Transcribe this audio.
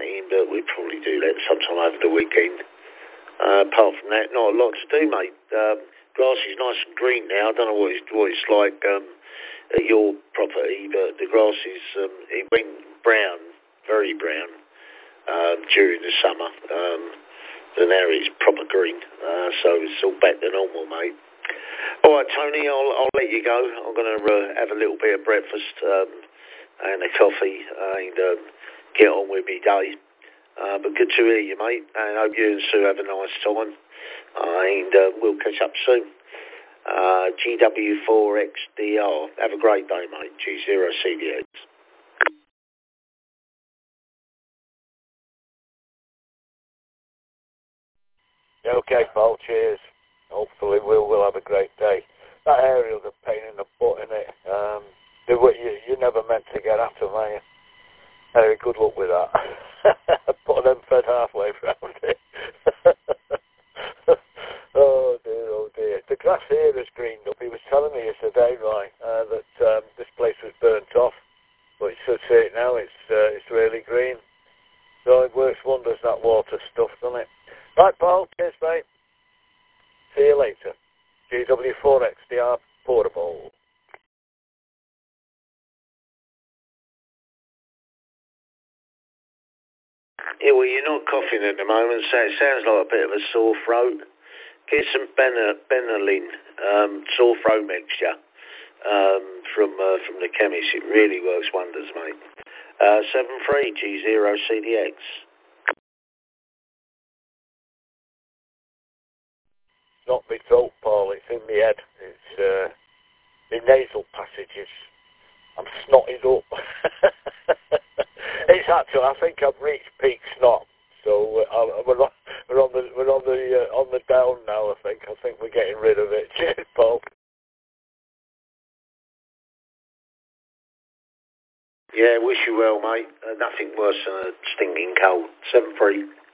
matting, but we'd probably do that sometime over the weekend. Apart from that, not a lot to do, mate. Grass is nice and green now. I don't know what it's like at your property, but the grass is it went brown, very brown, during the summer. And now it's proper green, so it's all back to normal, mate. All right, Tony, I'll let you go. I'm going to have a little bit of breakfast and a coffee and get on with my day. But good to hear you, mate, and I hope you and Sue have a nice time. And we'll catch up soon. GW4XDR. Have a great day, mate. G0CDX. Okay, Paul, cheers. Hopefully we'll have a great day. That aerial's a pain in the butt, isn't it? You're never meant to get at them, are you? Anyway, good luck with that. Put them fed halfway round it. Oh dear. The grass here has greened up. He was telling me yesterday, right, that this place was burnt off, but you should see it now. It's really green. So it works wonders, that water stuff, doesn't it? Right, Paul. Cheers, mate. See you later. GW4XDR Portable. Yeah, well, you're not coughing at the moment, so it sounds like a bit of a sore throat. Get some Benylin, sore throat mixture from the chemist. It really works wonders, mate. 73G0CDX. It's not my throat, Paul. It's in my head. It's the nasal passages. I'm snotted up. It's actually, I think I've reached peak snot. So we're on the down now. I think we're getting rid of it. Cheers, Paul. Yeah, wish you well, mate. Nothing worse than a stinking cold. 73.